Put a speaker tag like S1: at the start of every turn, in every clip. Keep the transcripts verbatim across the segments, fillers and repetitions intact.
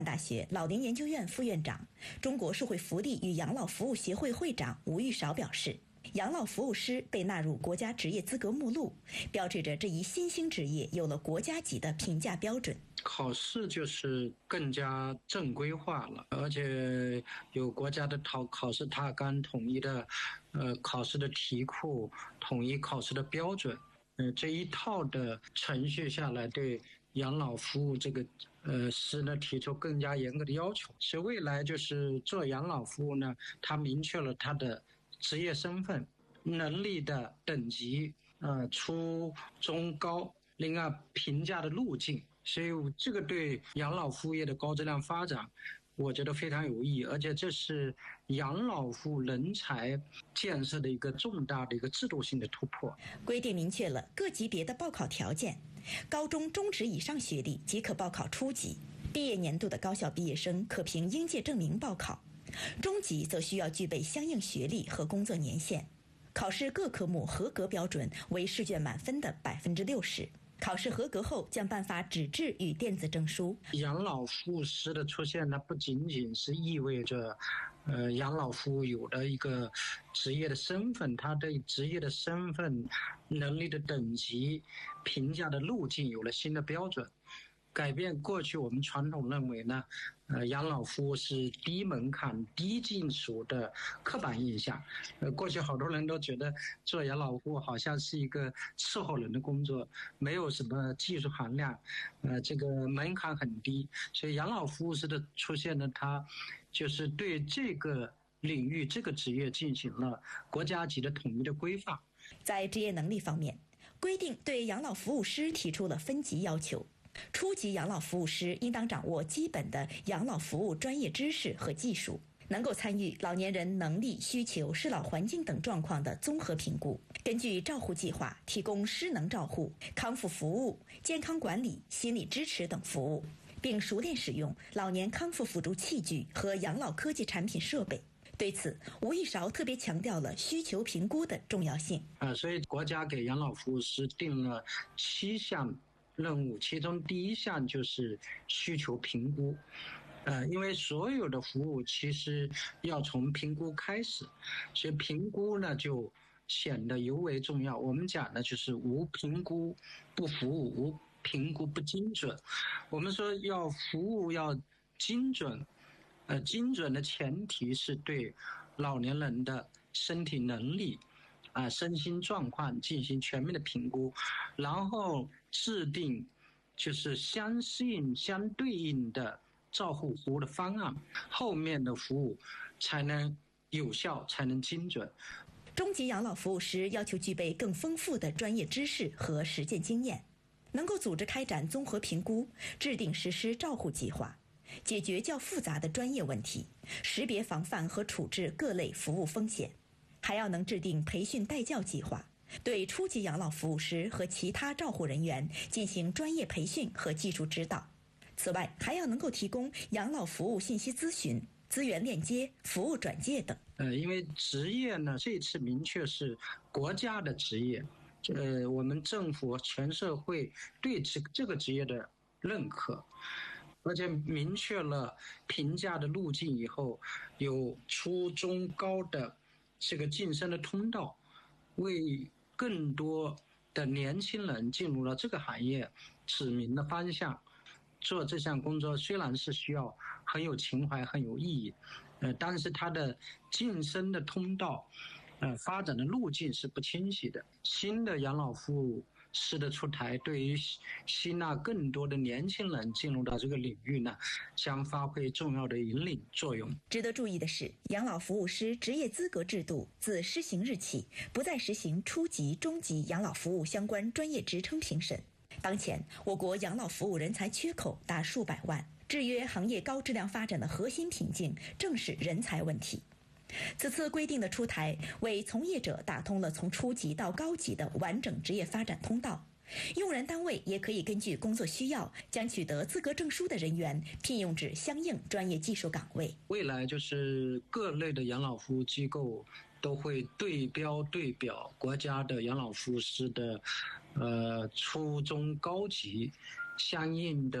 S1: 大学老龄研究院副院长、中国社会福利与养老服务协会会长吴玉韶表示，养老服务师被纳入国家职业资格目录，标志着这一新兴职业有了国家级的评价标准。
S2: 考试就是更加正规化了，而且有国家的考考试大纲，统一的呃考试的题库，统一考试的标准。呃，这一套的程序下来，对养老服务这个呃师呢提出更加严格的要求。所以未来就是做养老服务呢，它明确了它的职业身份、能力的等级，呃，初中高，另外评价的路径。所以这个对养老服务业的高质量发展，我觉得非常有意义，而且这是养老服务人才建设的一个重大的一个制度性的突破。
S1: 规定明确了各级别的报考条件，高中中职以上学历即可报考初级，毕业年度的高校毕业生可凭应届证明报考，中级则需要具备相应学历和工作年限，考试各科目合格标准为试卷满分的百分之六十。考试合格后将颁发纸质与电子证书。
S2: 养老服务师的出现呢，不仅仅是意味着，呃，养老服务有了一个职业的身份，他对职业的身份、能力的等级、评价的路径有了新的标准。改变过去我们传统认为呢，呃，养老服务是低门槛、低技术的刻板印象。呃，过去好多人都觉得做养老服务好像是一个伺候人的工作，没有什么技术含量，呃，这个门槛很低。所以养老服务师的出现呢，它就是对这个领域、这个职业进行了国家级的统一的规范。
S1: 在职业能力方面，规定对养老服务师提出了分级要求。初级养老服务师应当掌握基本的养老服务专业知识和技术，能够参与老年人能力、需求、适老环境等状况的综合评估，根据照护计划提供失能照护、康复服务、健康管理、心理支持等服务，并熟练使用老年康复辅助器具和养老科技产品设备。对此，吴玉韶特别强调了需求评估的重要性。
S2: 啊，所以国家给养老服务师定了七项任务，其中第一项就是需求评估。呃，因为所有的服务其实要从评估开始，所以评估呢就显得尤为重要。我们讲的就是无评估不服务，无评估不精准。我们说要服务要精准，呃，精准的前提是对老年人的身体能力啊、身心状况进行全面的评估，然后制定就是相应相对应的照护服务的方案，后面的服务才能有效，才能精准。
S1: 中级养老服务师要求具备更丰富的专业知识和实践经验，能够组织开展综合评估，制定实施照护计划，解决较复杂的专业问题，识别防范和处置各类服务风险，还要能制定培训带教计划，对初级养老服务师和其他照护人员进行专业培训和技术指导。此外，还要能够提供养老服务信息咨询、资源链接、服务转介等。
S2: 呃，因为职业呢，这次明确是国家的职业，呃，我们政府全社会对这这个职业的认可，而且明确了评价的路径以后，有初中高的这个晋升的通道，为更多的年轻人进入了这个行业指明了方向。做这项工作虽然是需要很有情怀、很有意义，呃，但是它的晋升的通道，呃，发展的路径是不清晰的。新的养老服务师的出台，对于吸纳更多的年轻人进入到这个领域呢，将发挥重要的引领作用。
S1: 值得注意的是，养老服务师职业资格制度自施行日起，不再实行初级、中级养老服务相关专业职称评审。当前，我国养老服务人才缺口达数百万，制约行业高质量发展的核心瓶颈正是人才问题。此次规定的出台，为从业者打通了从初级到高级的完整职业发展通道。用人单位也可以根据工作需要，将取得资格证书的人员聘用至相应专业技术岗位。
S2: 未来就是各类的养老服务机构都会对标对表国家的养老服务师的呃初中高级相应的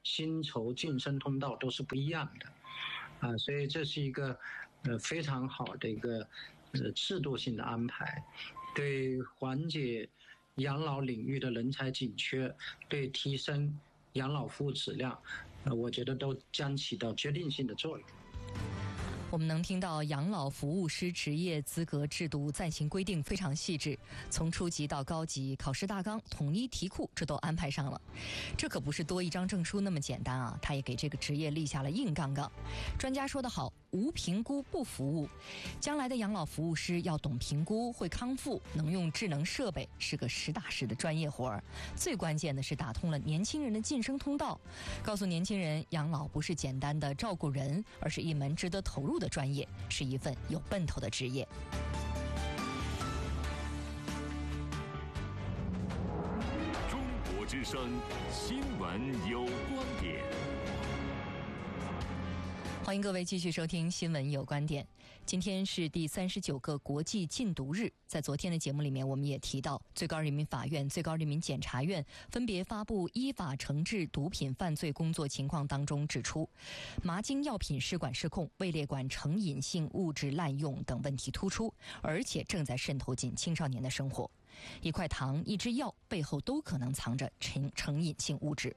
S2: 薪酬晋升通道都是不一样的，啊，所以这是一个呃非常好的一个呃制度性的安排，对缓解养老领域的人才紧缺，对提升养老服务质量，呃，我觉得都将起到决定性的作用。
S3: 我们能听到养老服务师职业资格制度暂行规定非常细致，从初级到高级，考试大纲、统一题库这都安排上了。这可不是多一张证书那么简单啊，他也给这个职业立下了硬杠杠。专家说得好，无评估不服务。将来的养老服务师要懂评估，会康复，能用智能设备，是个实打实的专业活儿。最关键的是打通了年轻人的晋升通道，告诉年轻人，养老不是简单的照顾人，而是一门值得投入的专业，是一份有奔头的职业。
S4: 中国之声新闻有观点。
S3: 欢迎各位继续收听新闻有观点。今天是第三十九个国际禁毒日，在昨天的节目里面我们也提到，最高人民法院、最高人民检察院分别发布依法惩治毒品犯罪工作情况当中指出，麻精药品失管失控、未列管成瘾性物质滥用等问题突出，而且正在渗透进青少年的生活。一块糖、一支药背后都可能藏着成成瘾性物质。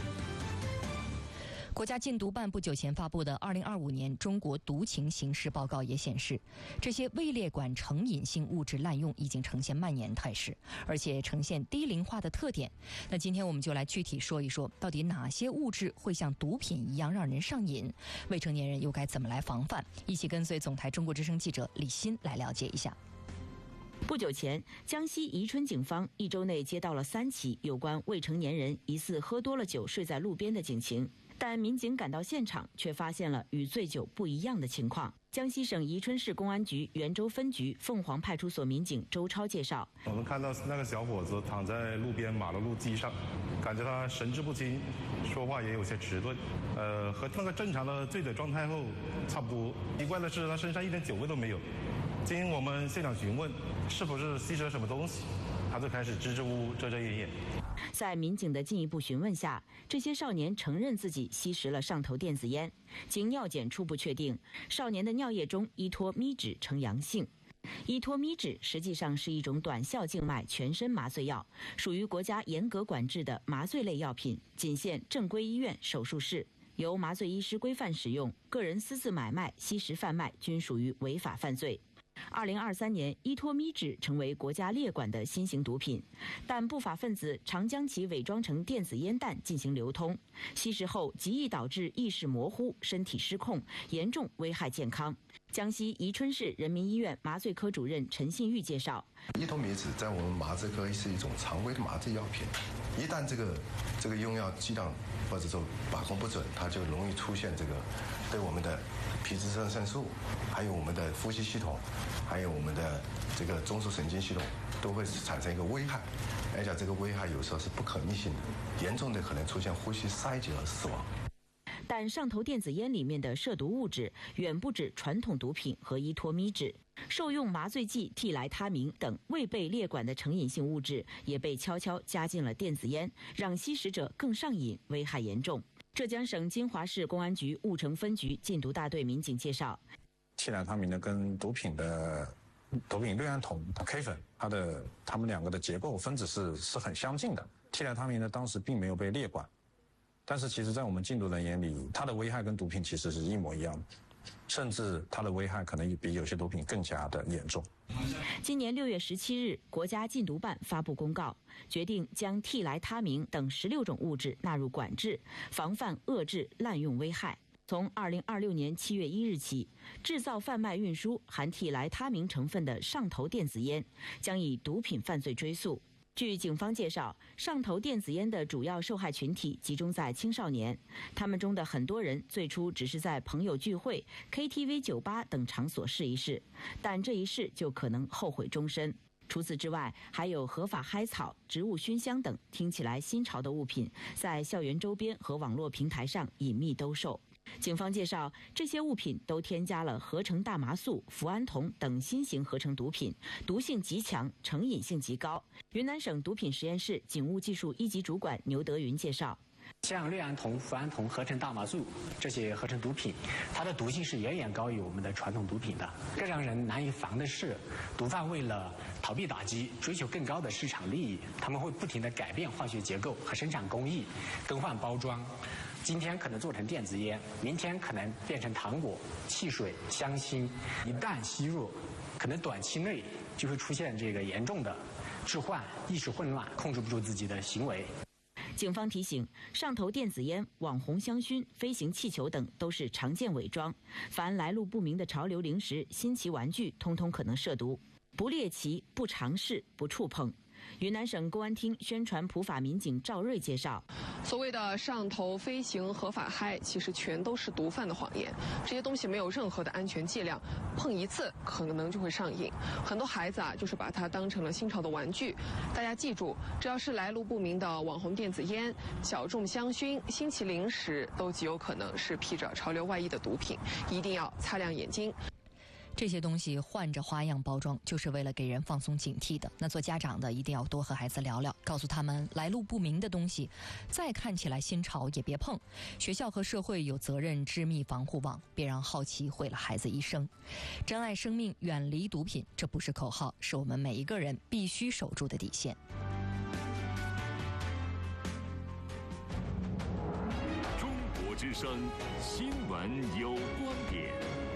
S3: 国家禁毒办不久前发布的二零二五年中国毒情形势报告也显示，这些未列管成瘾性物质滥用已经呈现蔓延态势，而且呈现低龄化的特点。那今天我们就来具体说一说，到底哪些物质会像毒品一样让人上瘾，未成年人又该怎么来防范？一起跟随总台中国之声记者李欣来了解一下。
S5: 不久前，江西宜春警方一周内接到了三起有关未成年人疑似喝多了酒睡在路边的警情。但民警赶到现场，却发现了与醉酒不一样的情况。江西省宜春市公安局袁州分局凤凰派出所民警周超介绍：
S6: 我们看到那个小伙子躺在路边马路路基上，感觉他神志不清，说话也有些迟钝，呃，和那个正常的醉酒状态后差不多。奇怪的是，他身上一点酒味都没有。经我们现场询问，是不是吸食了什么东西，他就开始支支吾吾、遮遮掩掩。
S5: 在民警的进一步询问下，这些少年承认自己吸食了上头电子烟。经尿检初步确定，少年的尿液中依托咪酯呈阳性。依托咪酯实际上是一种短效静脉全身麻醉药，属于国家严格管制的麻醉类药品，仅限正规医院、手术室，由麻醉医师规范使用，个人私自买卖、吸食贩卖均属于违法犯罪。二零二三年，依托咪酯成为国家列管的新型毒品，但不法分子常将其伪装成电子烟弹进行流通，吸食后极易导致意识模糊、身体失控，严重危害健康。江西宜春市人民医院麻醉科主任陈信玉介绍：
S7: 依托咪酯在我们麻醉科是一种常规的麻醉药品，一旦这个这个用药剂量或者说把控不准，它就容易出现这个对我们的皮质肾上素，还有我们的呼吸系统，还有我们的这个中枢神经系统都会产生一个危害，而且这个危害有时候是不可逆性的，严重的可能出现呼吸衰竭而死亡。
S5: 但上头电子烟里面的涉毒物质远不止传统毒品和依托咪酯，受用麻醉剂替来他明等未被列管的成瘾性物质也被悄悄加进了电子烟，让吸食者更上瘾，危害严重。浙江省金华市公安局婺城分局禁毒大队民警介绍，
S8: 替来他明呢跟毒品的毒品氯胺酮 K 粉，它的它们两个的结构分子是是很相近的。替来他明呢当时并没有被列管，但是其实在我们禁毒人眼里，它的危害跟毒品其实是一模一样的，甚至它的危害可能比有些毒品更加的严重。
S5: 今年六月十七日，国家禁毒办发布公告，决定将替来他明等十六种物质纳入管制，防范遏制滥用危害。从二零二六年七月一日起，制造、贩卖、运输含替来他明成分的上头电子烟将以毒品犯罪追诉。据警方介绍，上头电子烟的主要受害群体集中在青少年，他们中的很多人最初只是在朋友聚会、K T V、酒吧等场所试一试，但这一试就可能后悔终身。除此之外，还有合法嗨草、植物熏香等听起来新潮的物品，在校园周边和网络平台上隐秘兜售。警方介绍，这些物品都添加了合成大麻素、脯胺酮等新型合成毒品，毒性极强，成瘾性极高。云南省毒品实验室警务技术一级主管牛德云介绍，
S9: 像氯胺酮、氟胺酮合成大麻素这些合成毒品，它的毒性是远远高于我们的传统毒品的。更让人难以防的是，毒贩为了逃避打击，追求更高的市场利益，他们会不停地改变化学结构和生产工艺，更换包装。今天可能做成电子烟，明天可能变成糖果、汽水、香辛。一旦吸入，可能短期内就会出现这个严重的致幻、意识混乱，控制不住自己的行为。
S5: 警方提醒，上头电子烟、网红香薰、飞行气球等都是常见伪装，凡来路不明的潮流零食、新奇玩具，通通可能涉毒。不猎奇、不尝试、不触碰。云南省公安厅宣传普法民警赵瑞介绍，
S10: 所谓的上头飞行合法嗨，其实全都是毒贩的谎言。这些东西没有任何的安全剂量，碰一次可能就会上瘾。很多孩子啊，就是把它当成了新潮的玩具。大家记住，只要是来路不明的网红电子烟、小众香薰、新奇零食，都极有可能是披着潮流外衣的毒品，一定要擦亮眼睛。
S3: 这些东西换着花样包装，就是为了给人放松警惕的。那做家长的一定要多和孩子聊聊，告诉他们来路不明的东西，再看起来新潮也别碰。学校和社会有责任织密防护网，别让好奇毁了孩子一生。珍爱生命，远离毒品，这不是口号，是我们每一个人必须守住的底线。
S4: 中国之声新闻有观点。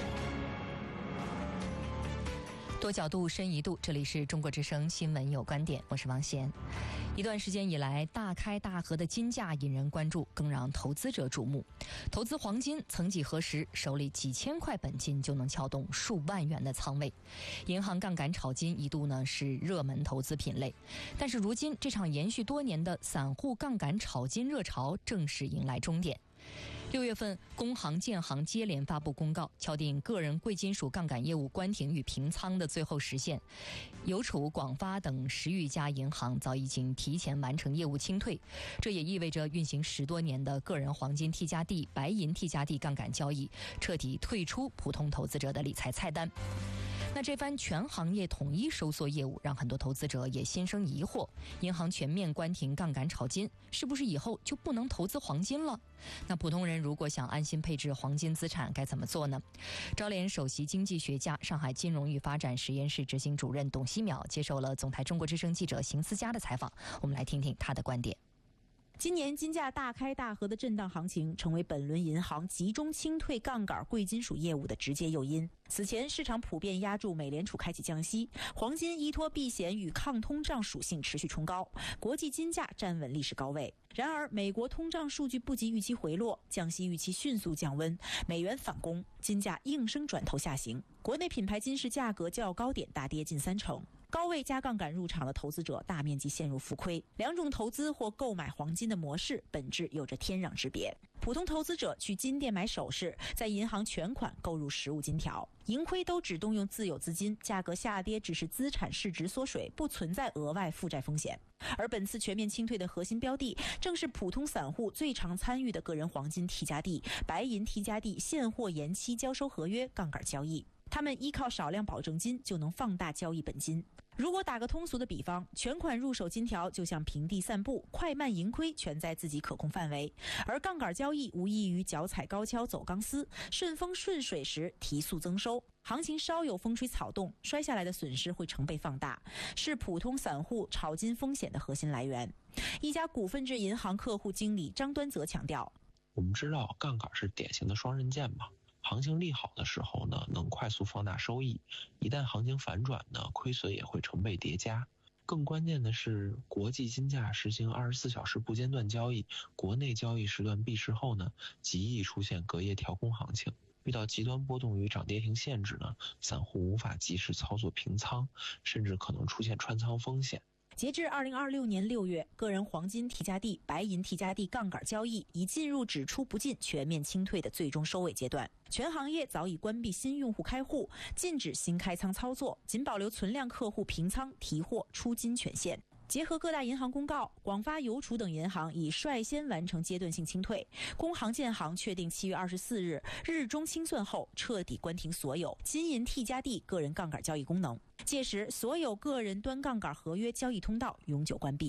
S3: 多角度深一度，这里是中国之声新闻有观点，我是王贤。一段时间以来，大开大合的金价引人关注，更让投资者瞩目。投资黄金曾几何时，手里几千块本金就能撬动数万元的仓位。银行杠杆炒金一度呢是热门投资品类，但是如今这场延续多年的散户杠杆炒金热潮正式迎来终点。六月份，工行、建行接连发布公告，敲定个人贵金属杠杆业务关停与平仓的最后时限。邮储、广发等十余家银行早已经提前完成业务清退，这也意味着运行十多年的个人黄金 T 加 D、白银 T 加 D 杠杆交易彻底退出普通投资者的理财菜单。那这番全行业统一收缩业务，让很多投资者也心生疑惑：银行全面关停杠杆炒金，是不是以后就不能投资黄金了？那普通人如果想安心配置黄金资产，该怎么做呢？招联首席经济学家、上海金融与发展实验室执行主任董希淼接受了总台中国之声记者邢思佳的采访，我们来听听他的观点。
S11: 今年金价大开大合的震荡行情，成为本轮银行集中清退杠杆贵金属业务的直接诱因。此前市场普遍压住美联储开启降息，黄金依托避险与抗通胀属性持续冲高，国际金价站稳历史高位。然而，美国通胀数据不及预期回落，降息预期迅速降温，美元反攻，金价应声转头下行。国内品牌金饰价格较高点大跌近三成。高位加杠杆入场的投资者大面积陷入浮亏，两种投资或购买黄金的模式本质有着天壤之别。普通投资者去金店买首饰，在银行全款购入实物金条，盈亏都只动用自有资金，价格下跌只是资产市值缩水，不存在额外负债风险。而本次全面清退的核心标的，正是普通散户最常参与的个人黄金 T 加 D、白银 T 加 D 现货延期交收合约杠杆交易。他们依靠少量保证金就能放大交易本金。如果打个通俗的比方，全款入手金条就像平地散步，快慢盈亏全在自己可控范围，而杠杆交易无异于脚踩高跷走钢丝，顺风顺水时提速增收，行情稍有风吹草动，摔下来的损失会成倍放大，是普通散户炒金风险的核心来源。一家股份制银行客户经理张端泽强调，
S12: 我们知道杠杆是典型的双刃剑嘛，行情利好的时候呢，能快速放大收益；一旦行情反转呢，亏损也会成倍叠加。更关键的是，国际金价实行二十四小时不间断交易，国内交易时段闭市后呢，极易出现隔夜调空行情。遇到极端波动与涨跌停限制呢，散户无法及时操作平仓，甚至可能出现穿仓风险。
S11: 截至二零二六年六月，个人黄金 T 加 D、白银 T 加 D 杠杆交易已进入只出不进、全面清退的最终收尾阶段。全行业早已关闭新用户开户，禁止新开仓操作，仅保留存量客户平仓、提货、出金权限。结合各大银行公告，广发、邮储等银行已率先完成阶段性清退，工行、建行确定七月二十四日日中清算后彻底关停所有金银 T 加 D 个人杠杆交易功能，届时所有个人端杠杆合约交易通道永久关闭。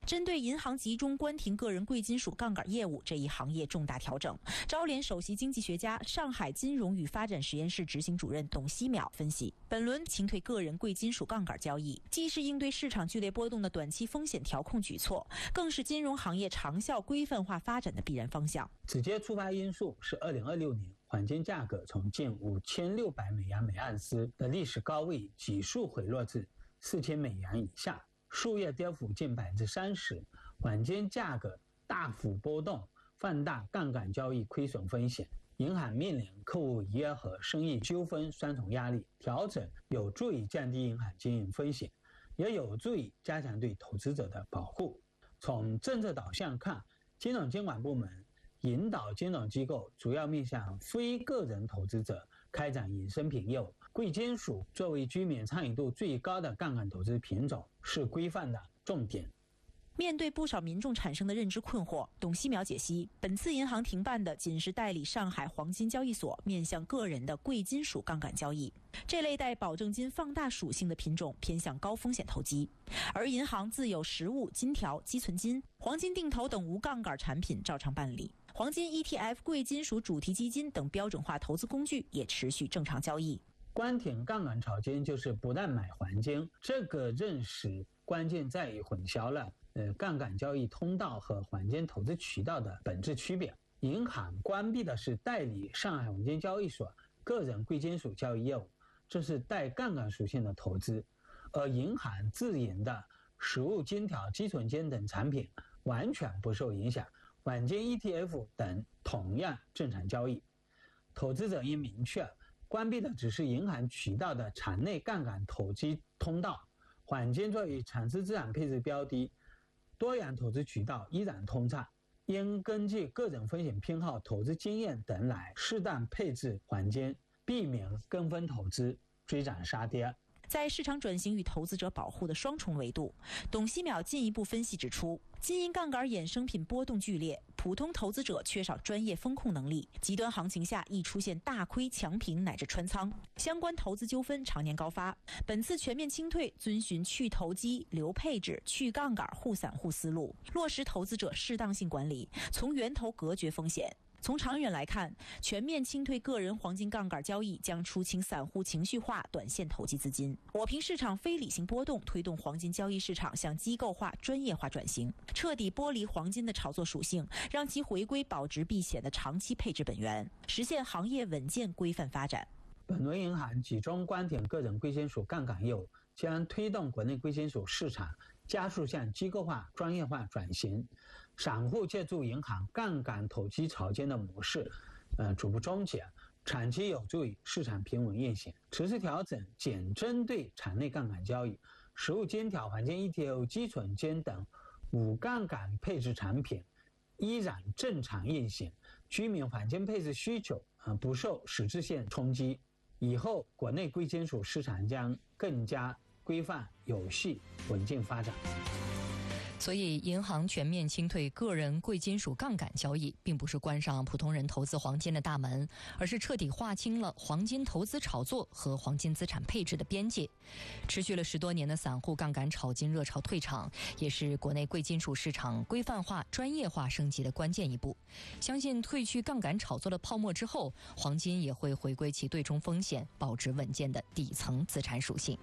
S11: 针对银行集中关停个人贵金属杠杆业务这一行业重大调整，招联首席经济学家、上海金融与发展实验室执行主任董希淼分析，本轮清退个人贵金属杠杆交易，既是应对市场剧烈波动的短期风险调控举措，更是金融行业长效规范化发展的必然方向。
S13: 直接触发因素是二零二六年黄金价格从近五千六百美元每盎司的历史高位急速回落至四千美元以下，数月跌幅近百分之三十，黄金价格大幅波动，放大杠杆交易亏损风险。银行面临客户违约和生意纠纷双重压力，调整有助于降低银行经营风险，也有助于加强对投资者的保护。从政策导向看，金融监管部门引导金融机构主要面向非个人投资者开展衍生品业务。贵金属作为居民参与度最高的杠杆投资品种，是规范的重点。
S11: 面对不少民众产生的认知困惑，董希淼解析，本次银行停办的仅是代理上海黄金交易所面向个人的贵金属杠杆交易，这类带保证金放大属性的品种偏向高风险投机，而银行自有实物、金条、积存金、黄金定投等无杠杆产品照常办理，黄金 E T F、贵金属主题基金等标准化投资工具也持续正常交易。
S13: 关停杠杆炒金就是不断买黄金，这个认识关键在于混淆了呃杠杆交易通道和黄金投资渠道的本质区别。银行关闭的是代理上海黄金交易所个人贵金属交易业务，这是带杠杆属性的投资，而银行自营的实物、金条、积存金等产品完全不受影响，黄金 E T F 等同样正常交易。投资者应明确，关闭的只是银行渠道的场内杠杆投机通道，黄金作为长期资产配置标的，多元投资渠道依然通畅，应根据个人风险偏好、投资经验等来适当配置黄金，避免跟风投资追涨杀跌。
S11: 在市场转型与投资者保护的双重维度，董希淼进一步分析指出，金银杠杆衍生品波动剧烈，普通投资者缺少专业风控能力，极端行情下易出现大亏、强平乃至穿仓，相关投资纠纷常年高发。本次全面清退遵循去投机、留配置、去杠杆、护散户思路，落实投资者适当性管理，从源头隔绝风险。从长远来看，全面清退个人黄金杠杆交易将出清散户情绪化短线投机资金，抹平市场非理性波动，推动黄金交易市场向机构化、专业化转型，彻底剥离黄金的炒作属性，让其回归保值避险的长期配置本源，实现行业稳健规范发展。
S13: 本轮银行集中关停个人贵金属杠杆业务，将推动国内贵金属市场加速向机构化、专业化转型。散户借助银行杠杆投机炒金的模式，呃，逐步终结，长期有助于市场平稳运行。持续调整仅针对场内杠杆交易，实物金条、黄金 E T F、积存金等无杠杆配置产品依然正常运行，居民黄金配置需求呃不受实质性冲击。以后国内贵金属市场将更加规范、有序、稳健发展。
S3: 所以，银行全面清退个人贵金属杠杆交易，并不是关上普通人投资黄金的大门，而是彻底划清了黄金投资炒作和黄金资产配置的边界。持续了十多年的散户杠杆炒金热潮退场，也是国内贵金属市场规范化、专业化升级的关键一步。相信褪去杠杆炒作的泡沫之后，黄金也会回归其对冲风险、保值稳健的底层资产属性。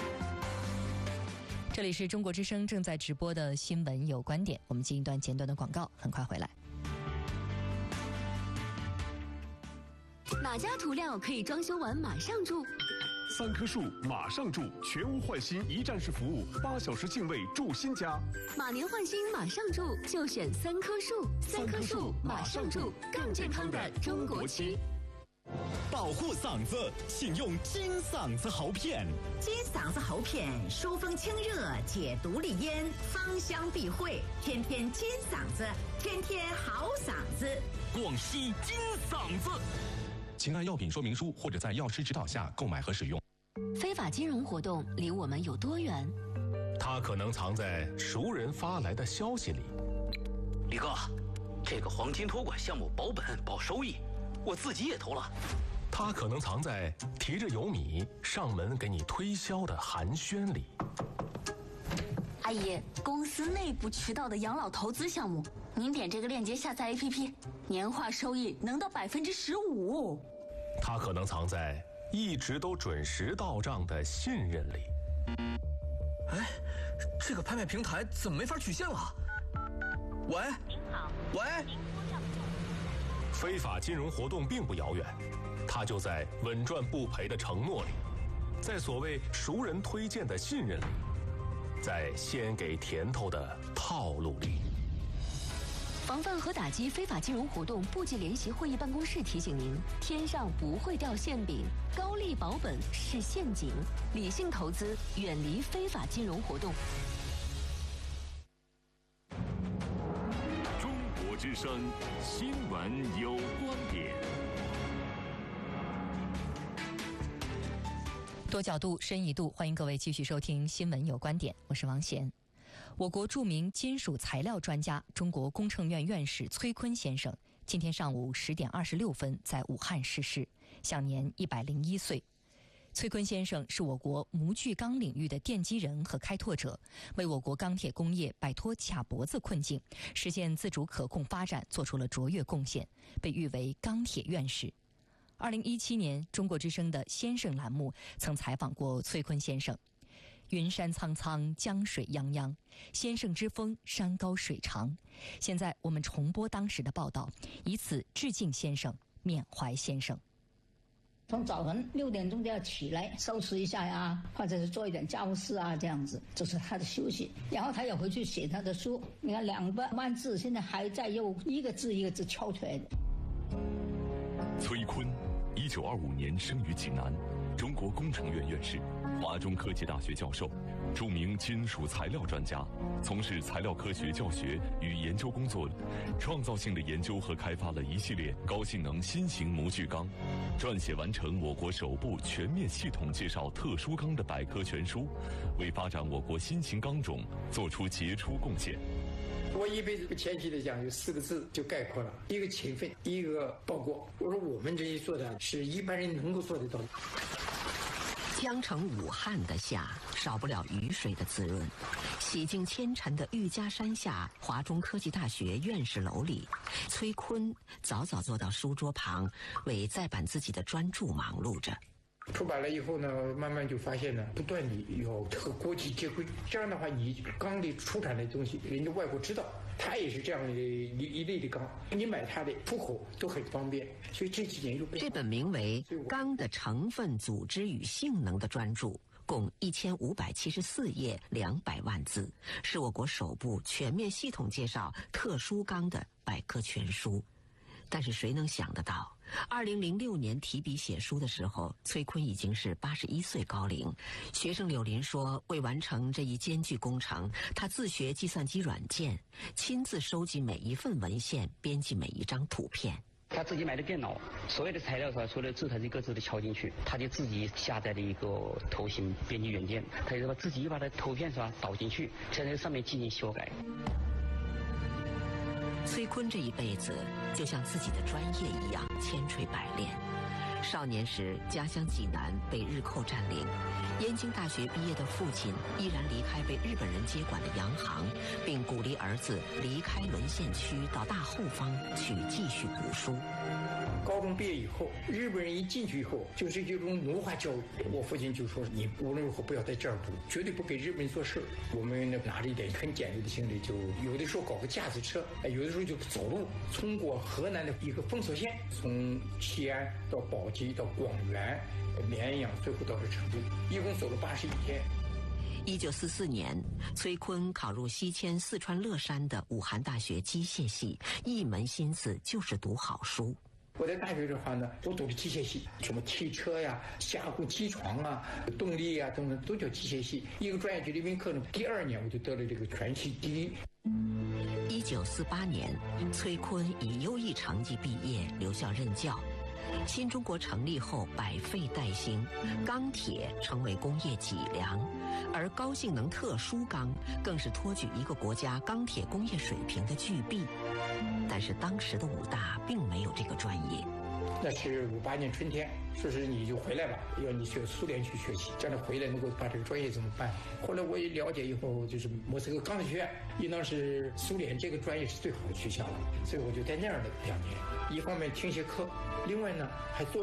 S3: 这里是中国之声正在直播的新闻有观点，我们进一段简短的广告，很快回来。
S14: 哪家涂料可以装修完马上住？
S4: 三棵树马上住，全屋换新一站式服务，八小时净位住新家。
S14: 马年换新马上住，就选三棵树。三棵树马上住，更健康的中国漆。
S15: 保护嗓子，请用金嗓子喉片。
S16: 金嗓子喉片疏风清热，解毒利咽，芳香避秽，天天金嗓子，天天好嗓子。
S15: 广西金嗓子，请按药品说明书或者在药师指导下购买和使用。
S14: 非法金融活动离我们有多远？
S17: 它可能藏在熟人发来的消息里。
S18: 李哥，这个黄金托管项目保本保收益，我自己也投了。
S17: 它可能藏在提着油米上门给你推销的寒暄里。
S14: 阿姨，公司内部渠道的养老投资项目，您点这个链接下载 A P P， 年化收益能到百分之十五。
S17: 它可能藏在一直都准时到账的信任里。
S19: 哎，这个拍卖平台怎么没法取现了？喂，您好，喂。
S17: 非法金融活动并不遥远，它就在稳赚不赔的承诺里，在所谓熟人推荐的信任里，在先给甜头的套路里。
S14: 防范和打击非法金融活动部级联席会议办公室提醒您：天上不会掉馅饼，高利保本是陷阱，理性投资，远离非法金融活动。
S4: 中国之声新闻有观点。
S3: 多角度、深一度，欢迎各位继续收听《新闻有观点》，我是王贤。我国著名金属材料专家、中国工程院院士崔坤先生今天上午十点二十六分在武汉逝世，享年一百零一岁。崔坤先生是我国模具钢领域的奠基人和开拓者，为我国钢铁工业摆脱卡脖子困境、实现自主可控发展做出了卓越贡献，被誉为钢铁院士。二零一七年，中国之声的先生栏目曾采访过崔坤先生。云山苍苍，江水泱泱，先生之风，山高水长。现在我们重播当时的报道，以此致敬先生，缅怀先生。
S20: 从早晨六点钟就要起来收拾一下呀，或者是做一点家务事啊，这样子，这是他的休息。然后他也回去写他的书，你看两万万字，现在还在用一个字一个字敲出来的。
S4: 崔坤，一九二五年生于济南，中国工程院院士，华中科技大学教授，著名金属材料专家，从事材料科学教学与研究工作，创造性的研究和开发了一系列高性能新型模具钢，撰写完成我国首部全面系统介绍特殊钢的百科全书，为发展我国新型钢种做出杰出贡献。
S21: 我一辈子浅显的讲，有四个字就概括了：一个勤奋，一个报国。我说我们这些做的是一般人能够做得到的。
S22: 江城武汉的夏，少不了雨水的滋润。洗净千尘的玉家山下，华中科技大学院士楼里，崔坤早早坐到书桌旁，为再版自己的专著忙碌着。
S21: 出版了以后呢，慢慢就发现呢，不断地要和国际接轨。这样的话，你钢的出产的东西，人家外国知道，它也是这样的一一类的钢，你买它的出口都很方便。所以这几年就
S22: 这本名为《钢的成分、组织与性能》的专著，共一千五百七十四页，两百万字，是我国首部全面系统介绍特殊钢的百科全书。但是谁能想得到，二零零六年提笔写书的时候，崔坤已经是八十一岁高龄。学生柳林说，为完成这一艰巨工程，他自学计算机软件，亲自收集每一份文献，编辑每一张图片。
S23: 他自己买的电脑，所有的材料是吧，所有的字他就各自的敲进去，他就自己下载了一个图形编辑软件，他就把自己把它图片是吧导进去，在这上面进行修改。
S22: 崔坤这一辈子就像自己的专业一样千锤百炼。少年时家乡济南被日寇占领，燕京大学毕业的父亲毅然离开被日本人接管的洋行，并鼓励儿子离开沦陷区到大后方去继续读书。
S21: 高中毕业以后，日本人一进去以后，就是一种奴化教育。我父亲就说：“你无论如何不要在这儿读，绝对不给日本人做事。”我们呢拿着一点很简陋的行李，就有的时候搞个架子车，有的时候就走路，通过河南的一个封锁线，从西安到宝鸡到广元、绵阳，最后到了成都，一共走了八十一天。
S22: 一九四四年，崔坤考入西迁四川乐山的武汉大学机械系，一门心思就是读好书。
S21: 我在大学的话呢，我读的机械系，什么汽车呀、加工机床啊、动力啊等等，都叫机械系。一个专业级的文科呢，第二年我就得了这个全系第一。
S22: 一九四八年，崔坤以优异成绩毕业，留校任教。新中国成立后，百废待兴，钢铁成为工业脊梁，而高性能特殊钢更是托举一个国家钢铁工业水平的巨擘。但是当时的武大并没有这个专业。
S21: 那是五八年春天，说是你就回来吧，要你去苏联去学习，这样回来能够把这个专业怎么办？后来我也了解以后，就是莫斯科钢铁学院应当是苏联这个专业是最好的学校了，所以我就在那儿的两年，一方面听些课，另外呢还做。